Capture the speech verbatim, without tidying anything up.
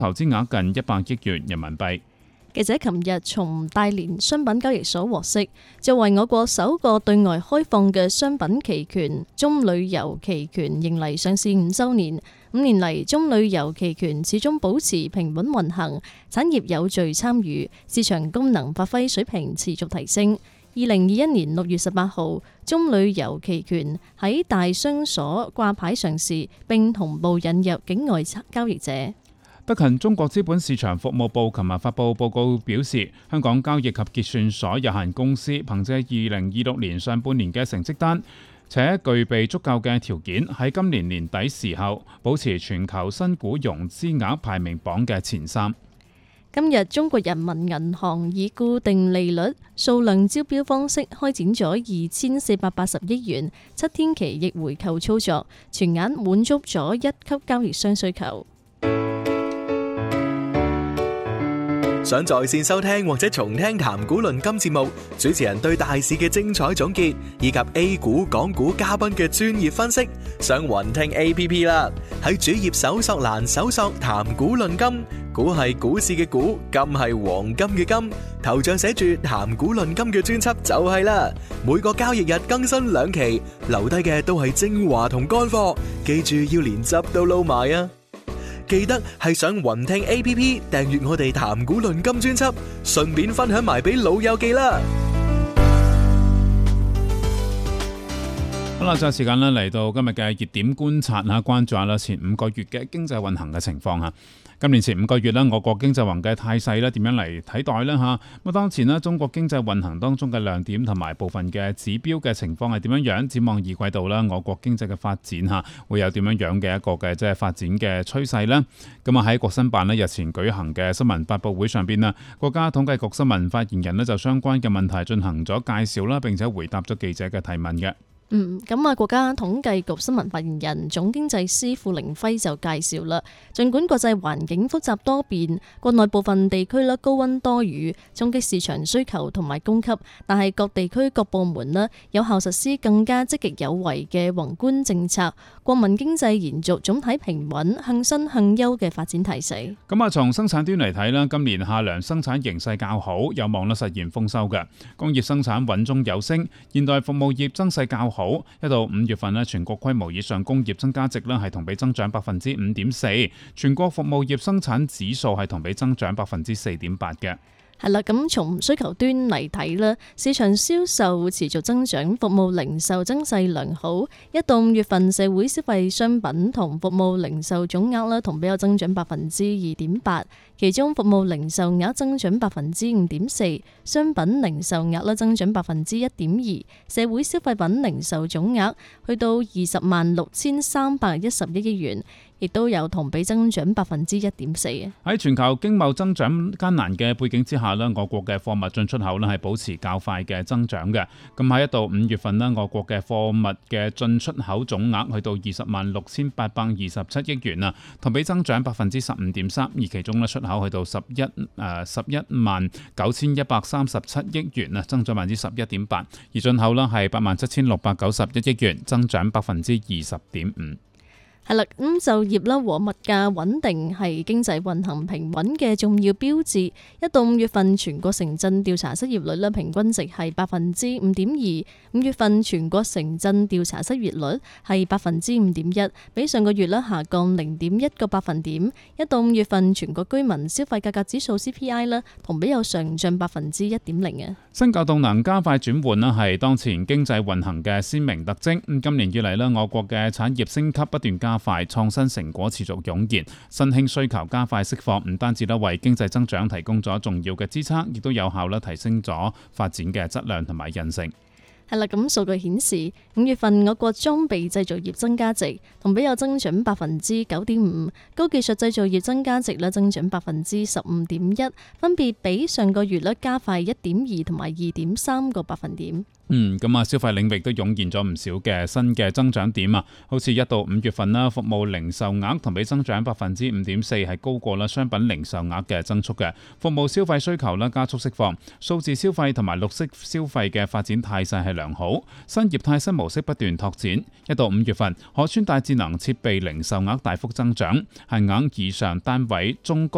投資額近一百億元人民幣。 記者琴日從大連商品交易所獲悉，作為我國首個對外開放嘅商品期權，中旅遊期權迎嚟上市五週年。五年嚟，中旅遊期權始終保持平穩運行，產業有序參與，市場功能發揮水平持續提升。二零二一年六月十八號，中旅遊期權喺大商所掛牌上市，並同步引入境外交易者。 德勤中國資本市場服務部琴日發布報告表示，香港交易及結算所有限公司憑借二零二六年上半年嘅成績單，且具備足夠嘅條件，喺今年年底時候保持全球新股融資額排名榜嘅前三。 今日中國人民銀行以固定利率數量招標方式開展咗二千四百八十億元七天期逆回購操作，全額滿足咗一級交易商需求。 想在線收聽或者重聽談股論金節目，主持人對大市嘅精彩總結，以及 A 股、港股嘉賓嘅專業分析，上雲聽 A P P 啦。喺主頁搜索欄搜索談股論金，股係股市嘅股，金係黃金嘅金，頭像寫住談股論金嘅專輯就係啦。每個交易日更新兩期，留低嘅都係精華同乾貨，記住要連汁都撈埋啊！記得係上雲聽 A P P 訂閱我哋談股論金專輯，順便分享埋俾老友記啦。 好啦，就係時間啦，嚟到今日嘅熱點觀察吓，關注下啦前五個月嘅經濟運行嘅情況吓。今年前五個月咧，我國經濟運行嘅態勢咧點樣嚟睇待呢？吓？咁當前咧，中國經濟運行當中嘅亮點同埋部分嘅指標嘅情況係點樣樣？展望二季度啦，我國經濟嘅發展吓會有點樣樣嘅一個嘅即係發展嘅趨勢呢？咁啊喺國新辦咧日前舉行嘅新聞發佈會上邊啦，國家統計局新聞發言人咧就相關嘅問題進行咗介紹啦，並且回答咗記者嘅提問嘅。 嗯，咁啊，國家統計局新聞發言人總經濟師傅凌輝就介紹啦。儘管國際環境複雜多變，國內部分地區咧高溫多雨，衝擊市場需求同埋供給，但係各地區各部門咧有效實施更加積極有為嘅宏觀政策，國民經濟延續總體平穩向新向優嘅發展態勢。 咁啊，從生產端嚟睇啦，今年夏糧生產形勢較好，有望咧實現豐收嘅。工業生產穩中有升，現代服務業增勢較好。好，一到五月份咧，全國規模以上工業增加值咧係同比增長百分之五點四，全國服務業生產指數係同比增長百分之四點八嘅。 係啦，咁從需求端嚟睇咧，市場銷售持續增長，服務零售增勢良好。一到五月份社會消費商品同服務零售總額咧同比有增長百分之二點八，其中服務零售額增長百分之五點四，商品零售額咧增長百分之一點二，社會消費品零售總額去到二十萬六千三百一十一億元，亦都有同比增長百分之一點四嘅。 喺全球經貿增長艱難嘅背景之下咧，我國嘅貨物進出口咧係保持較快嘅增長嘅。咁喺一到五月份咧，我國嘅貨物嘅進出口總額去到二十萬六千八百二十七億元啊，同比增長百分之十五點三。而其中咧出口去到十一誒十一萬九千一百三十七億元啊，增長百分之十一點八。而進口咧係八萬七千六百九十一億元，增長百分之二十點五。 係啦，咁就業啦和物價穩定係經濟運行平穩嘅重要標誌。一到五月份全國城鎮調查失業率咧平均值係百分之五點二，五月份全國城鎮調查失業率係百分之五點一，比上個月咧下降零點一個百分點。一到五月份全國居民消費價格指數 C P I 咧同比有上漲百分之一點零嘅。 新舊動能加快轉換啦，係當前經濟運行嘅鮮明特徵。咁今年以嚟咧，我國嘅產業升級不斷加快，創新成果持續湧現，新興需求加快釋放，唔單止咧為經濟增長提供咗重要嘅支撐，亦都有效咧提升咗發展嘅質量同埋韌性。 係啦，咁數據顯示，五月份我國裝備製造業增加值同比有增長百分之九點五，高技術製造業增加值咧增長百分之十五點一，分別比上個月咧加快一點二同埋二點三個百分點。 嗯，咁啊，消費領域都湧現咗唔少嘅新嘅增長點啊，好似一到五月份啦，服務零售額同比增長百分之五點四，係高過啦商品零售額嘅增速嘅。服務消費需求啦加速釋放，數字消費同埋綠色消費嘅發展態勢係良好，新業態新模式不斷拓展。一到五月份，可穿戴智能設備零售額大幅增長，限額以上單位中高